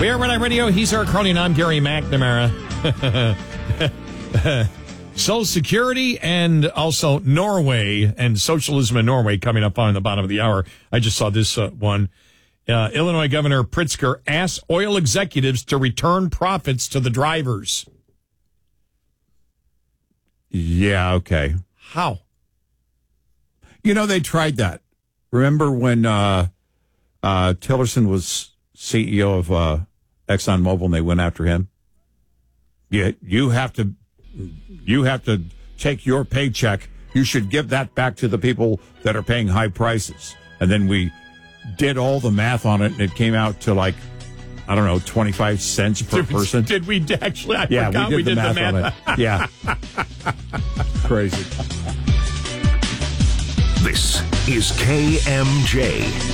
We are Red Eye Radio. He's Eric Cronin. I'm Gary McNamara. Social Security and also Norway and socialism in Norway coming up on the bottom of the hour. I just saw this one. Illinois Governor Pritzker asks oil executives to return profits to the drivers. Yeah, okay. How? You know, they tried that. Remember when Tillerson was CEO of ExxonMobil and they went after him? Yeah, you have to take your paycheck. You should give that back to the people that are paying high prices. And then we did all the math on it, and it came out to like, I don't know, 25 cents per person. Did we actually? I yeah, forgot we did the math on it. Yeah. Crazy. This is KMJ.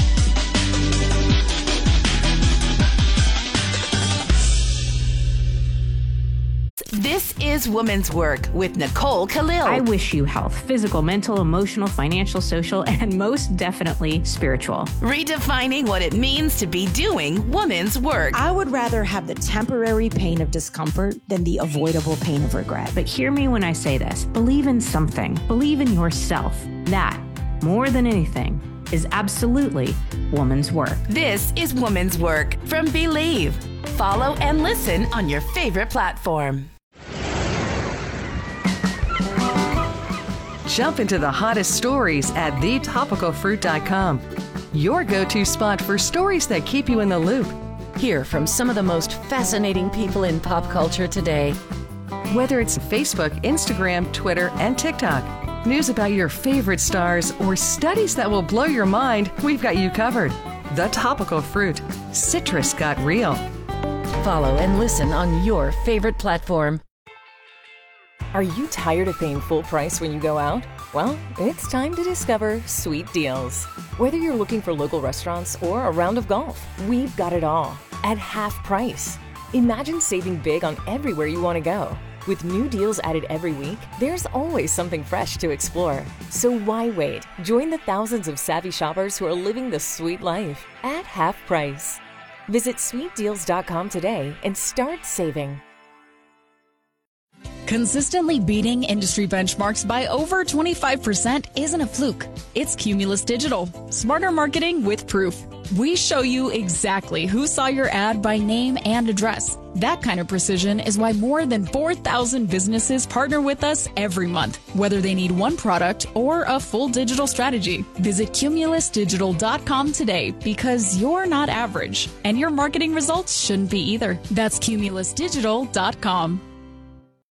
This is Woman's Work with Nicole Khalil. I wish you health, physical, mental, emotional, financial, social, and most definitely spiritual. Redefining what it means to be doing woman's work. I would rather have the temporary pain of discomfort than the avoidable pain of regret. But hear me when I say this. Believe in something. Believe in yourself. That, more than anything, is absolutely woman's work. This is Woman's Work from Believe. Follow and listen on your favorite platform. Jump into the hottest stories at thetopicalfruit.com. Your go-to spot for stories that keep you in the loop. Hear from some of the most fascinating people in pop culture today. Whether it's Facebook, Instagram, Twitter, and TikTok, news about your favorite stars, or studies that will blow your mind, we've got you covered. The Topical Fruit. Citrus got real. Follow and listen on your favorite platform. Are you tired of paying full price when you go out? Well, it's time to discover Sweet Deals. Whether you're looking for local restaurants or a round of golf, we've got it all at half price. Imagine saving big on everywhere you want to go. With new deals added every week, there's always something fresh to explore. So why wait? Join the thousands of savvy shoppers who are living the sweet life at half price. Visit sweetdeals.com today and start saving. Consistently beating industry benchmarks by over 25% isn't a fluke. It's Cumulus Digital. Smarter marketing with proof. We show you exactly who saw your ad by name and address. That kind of precision is why more than 4,000 businesses partner with us every month, whether they need one product or a full digital strategy. Visit cumulusdigital.com today because you're not average, and your marketing results shouldn't be either. That's cumulusdigital.com.